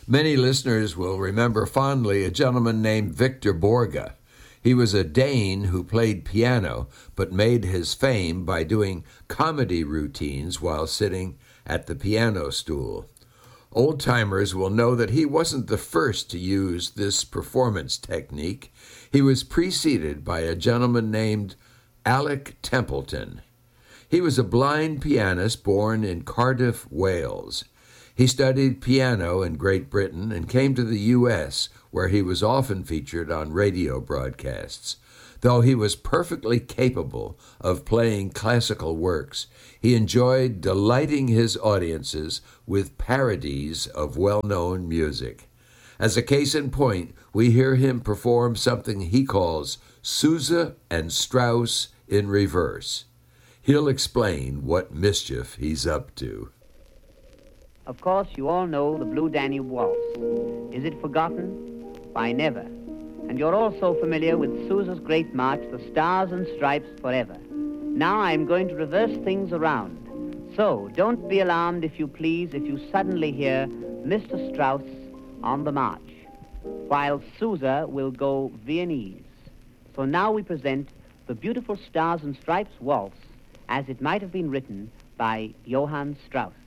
Many listeners will remember fondly a gentleman named Victor Borge. He was a Dane who played piano, but made his fame by doing comedy routines while sitting at the piano stool. Old-timers will know that he wasn't the first to use this performance technique. He was preceded by a gentleman named Alec Templeton. He was a blind pianist born in Cardiff, Wales. He studied piano in Great Britain and came to the U.S., where he was often featured on radio broadcasts. Though he was perfectly capable of playing classical works, he enjoyed delighting his audiences with parodies of well-known music. As a case in point, we hear him perform something he calls Sousa and Strauss in reverse. He'll explain what mischief he's up to. Of course, you all know the Blue Danube Waltz. Is it forgotten? Why, never. And you're also familiar with Sousa's great march, The Stars and Stripes Forever. Now I'm going to reverse things around. So, don't be alarmed, if you please, if you suddenly hear Mr. Strauss on the march, while Sousa will go Viennese. So now we present the beautiful Stars and Stripes Waltz as it might have been written by Johann Strauss.